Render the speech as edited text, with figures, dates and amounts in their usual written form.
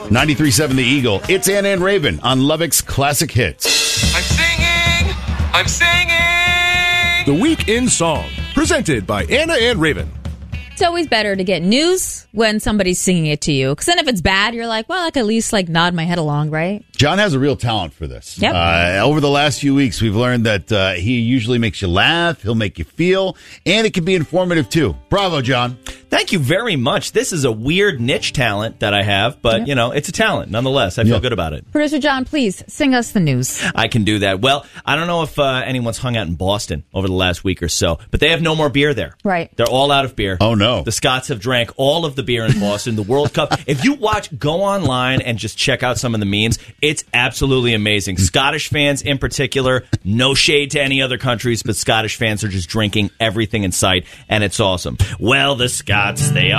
93.7 The Eagle. It's Anna and Raven on Lubbock's Classic Hits. I'm singing. The Week in Song, presented by Anna and Raven. It's always better to get news when somebody's singing it to you. Because then if it's bad, you're like, well, I can at least nod my head along, right? John has a real talent for this. Yep. Over the last few weeks, we've learned that he usually makes you laugh, he'll make you feel, and it can be informative too. Bravo, John. Thank you very much. This is a weird niche talent that I have, but, it's a talent nonetheless. I feel good about it. Producer John, please sing us the news. I can do that. Well, I don't know if anyone's hung out in Boston over the last week or so, but they have no more beer there. Right. They're all out of beer. Oh, no. The Scots have drank all of the beer in Boston, the World Cup. If you go online and just check out some of the memes, it's absolutely amazing. Scottish fans in particular, no shade to any other countries, but Scottish fans are just drinking everything in sight, and it's awesome. Well, the Scots, they are